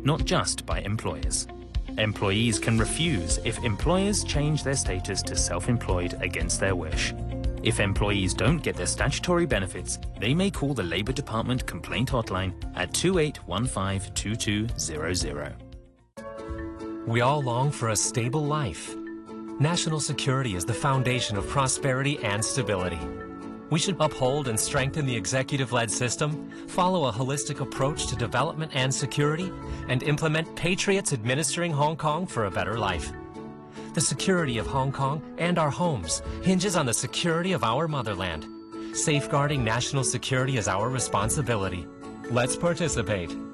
not just by employers. Employees can refuse if employers change their status to self-employed against their wish. If employees don't get their statutory benefits, they may call the Labour Department complaint hotline at 2815 2200. We all long for a stable life. National security is the foundation of prosperity and stability. We should uphold and strengthen the executive-led system, follow a holistic approach to development and security, and implement patriots administering Hong Kong for a better life. The security of Hong Kong and our homes hinges on the security of our motherland. Safeguarding national security is our responsibility. Let's participate.